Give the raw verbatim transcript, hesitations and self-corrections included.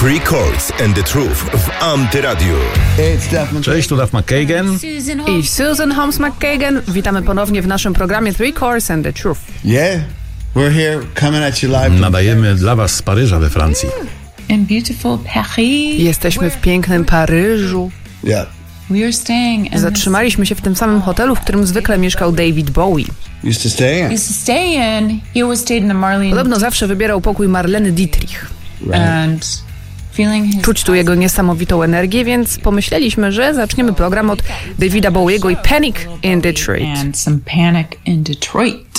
Three Chords and the Truth w Antyradiu. Cześć, tu Duff McKagan i Susan Holmes McKagan. Witamy ponownie w naszym programie Three Chords and the Truth. Yeah, we're here coming at you live. Nadajemy dla was z Paryża we Francji. In beautiful Paris. Jesteśmy w pięknym Paryżu. Yeah. We are staying in Zatrzymaliśmy się w tym samym hotelu, w którym zwykle mieszkał David Bowie. Used to stay in. Used to stay in. He always stayed in the Marlene. Podobno zawsze wybierał pokój Marleny Dietrich. And feeling his Czuć tu jego niesamowitą energię, więc pomyśleliśmy, że zaczniemy program od Davida Bowiego i Panic in Detroit. And some Panic in Detroit.